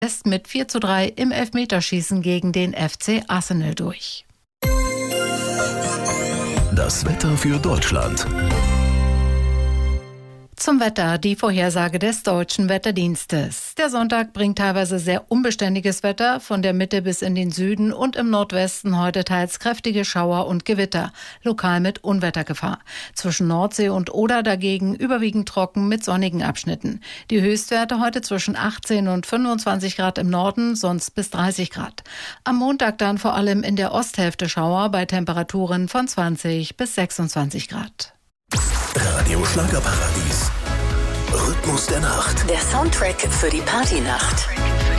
mit 4:3 im Elfmeterschießen gegen den FC Arsenal durch. Das Wetter für Deutschland. Zum Wetter, die Vorhersage des Deutschen Wetterdienstes. Der Sonntag bringt teilweise sehr unbeständiges Wetter, von der Mitte bis in den Süden und im Nordwesten heute teils kräftige Schauer und Gewitter, lokal mit Unwettergefahr. Zwischen Nordsee und Oder dagegen überwiegend trocken mit sonnigen Abschnitten. Die Höchstwerte heute zwischen 18 und 25 Grad im Norden, sonst bis 30 Grad. Am Montag dann vor allem in der Osthälfte Schauer bei Temperaturen von 20 bis 26 Grad. Radio Schlagerparadies. Rhythmus der Nacht. Der Soundtrack für die Partynacht.